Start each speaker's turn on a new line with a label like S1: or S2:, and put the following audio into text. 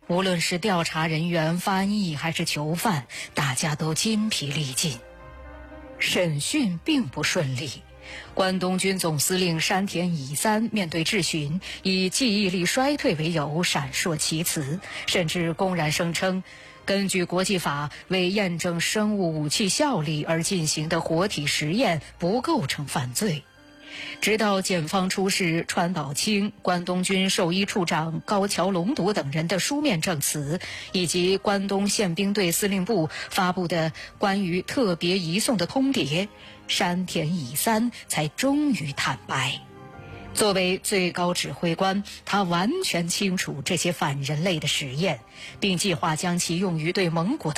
S1: 无论是调查人员、翻译还是囚犯，大家都筋疲力尽。审讯并不顺利，关东军总司令山田乙三面对质询，以记忆力衰退为由闪烁其词，甚至公然声称，根据国际法，为验证生物武器效力而进行的活体实验不构成犯罪。直到检方出示川岛清、关东军兽医处长高桥隆笃等人的书面证词，以及关东宪兵队司令部发布的关于特别移送的通牒，山田乙三才终于坦白。作为最高指挥官，他完全清楚这些反人类的实验，并计划将其用于对盟国的